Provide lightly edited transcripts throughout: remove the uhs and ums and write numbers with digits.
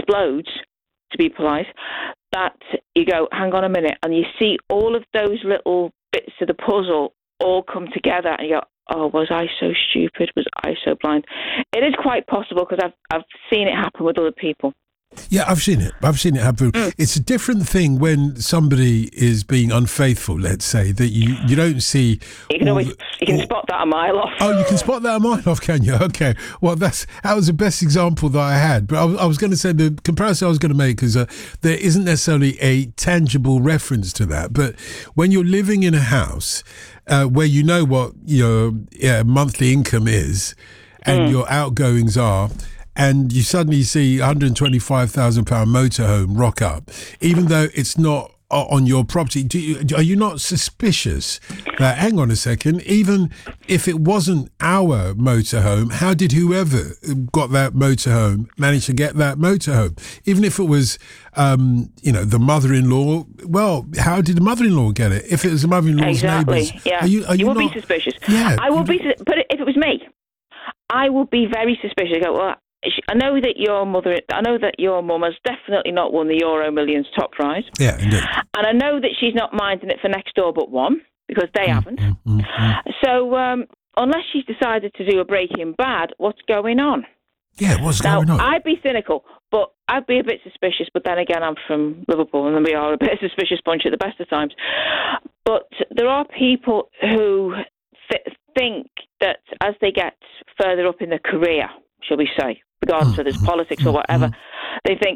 explodes, to be polite, that you go, hang on a minute, and you see all of those little bits of the puzzle all come together, and you go, oh, was I so stupid? Was I so blind? It is quite possible, because I've seen it happen with other people. Yeah, I've seen it happen. It's a different thing when somebody is being unfaithful, let's say, that you don't see. You can spot that a mile off. Oh, you can spot that a mile off, can you? Okay. Well, that was the best example that I had. But I was going to say, the comparison I was going to make is there isn't necessarily a tangible reference to that. But when you're living in a house where you know what your monthly income is and your outgoings are, and you suddenly see £125,000 motorhome rock up, even though it's not on your property, are you not suspicious that, hang on a second, even if it wasn't our motorhome, how did whoever got that motorhome manage to get that motorhome? Even if it was, the mother-in-law, well, how did the mother-in-law get it? If it was the mother-in-law's neighbours. Yeah. You would be suspicious. Yeah. I would be, but if it was me, I would be very suspicious. I go, well, I know that your mum has definitely not won the Euro Millions top prize. Yeah, indeed. And I know that she's not minding it for next door but one, because they haven't. So unless she's decided to do a Breaking Bad, what's going on? Yeah, what's going on? I'd be cynical, but I'd be a bit suspicious. But then again, I'm from Liverpool, and we are a bit of a suspicious bunch at the best of times. But there are people who think that as they get further up in their career, shall we say, regardless of this politics or whatever, they think,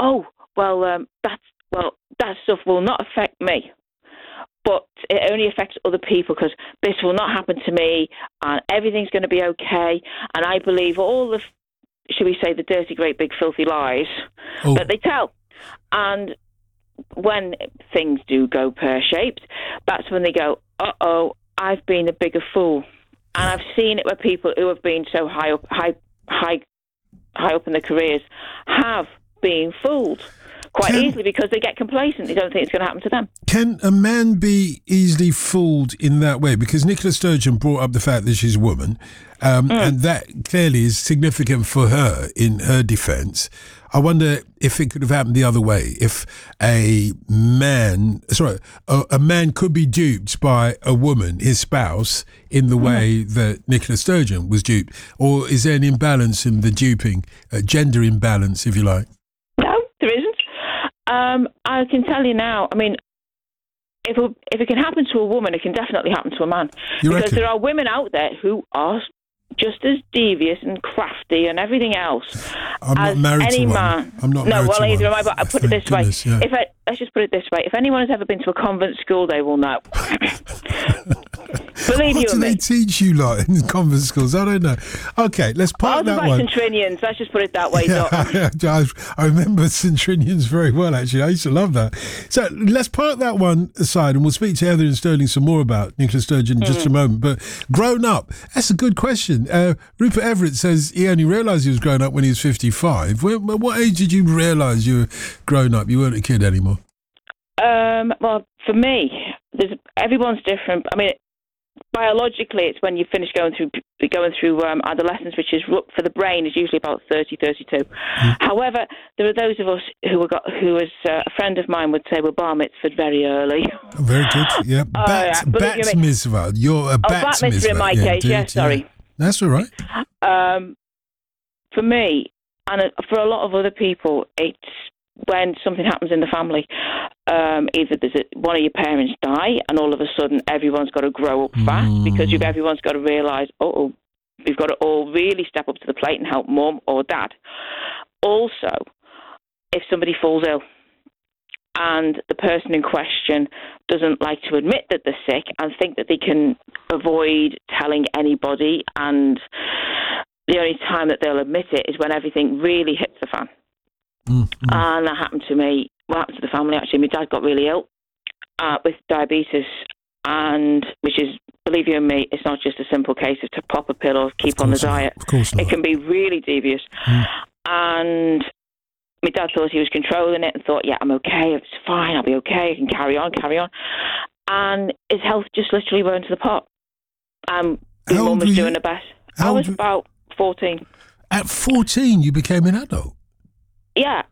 that stuff will not affect me, but it only affects other people, because this will not happen to me, and everything's going to be okay, and I believe all the, shall we say, the dirty, great, big, filthy lies that they tell. And when things do go pear-shaped, that's when they go, I've been a bigger fool. And I've seen it where people who have been so high up in their careers have been fooled quite easily, because they get complacent. They don't think it's going to happen to them. Can a man be easily fooled in that way? Because Nicola Sturgeon brought up the fact that she's a woman, and that clearly is significant for her in her defence. I wonder if it could have happened the other way. If a man could be duped by a woman, his spouse, in the way that Nicola Sturgeon was duped, or is there an imbalance in the duping, a gender imbalance, if you like? No, there isn't. I can tell you now. I mean, if it can happen to a woman, it can definitely happen to a man. Because there are women out there who are just as devious and crafty and everything else as any man. I'm not married to one. Well, either am I, but I put it this way. Yeah. Let's just put it this way. If anyone has ever been to a convent school, they will know. Believe you me. What do they teach you like in convent schools? I don't know. Okay, let's park that one. St Trinians, let's just put it that way. Yeah, I remember St Trinians very well, actually. I used to love that. So let's park that one aside, and we'll speak to Heather and Sterling some more about Nicola Sturgeon in just a moment. But grown up, that's a good question. Rupert Everett says he only realised he was grown up when he was 55. What age did you realise you were grown up? You weren't a kid anymore? Well, for me, everyone's different. I mean, biologically, it's when you finish going through adolescence, which is for the brain is usually about 30, 32. However, there are those of us who as a friend of mine would say, were bar mitzvahed very early. Very good, yeah. Bat mitzvah. You're a bat mitzvah in my case, yeah, sorry. Yeah. That's all right. For me, and for a lot of other people, it's when something happens in the family. Either one of your parents die, and all of a sudden everyone's got to grow up fast, because everyone's got to realise, we've got to all really step up to the plate and help mum or dad. Also, if somebody falls ill and the person in question doesn't like to admit that they're sick and think that they can avoid telling anybody, and the only time that they'll admit it is when everything really hits the fan. And that happened to me. What happened to the family, actually? My dad got really ill with diabetes, and which is, believe you me, it's not just a simple case of to pop a pill or keep on the diet. Of course not. It can be really devious. And my dad thought he was controlling it and thought, yeah, I'm okay, it's fine, I'll be okay, I can carry on. And his health just literally went to the pot. My mum was doing the best. I was about 14. At 14, you became an adult? Yeah,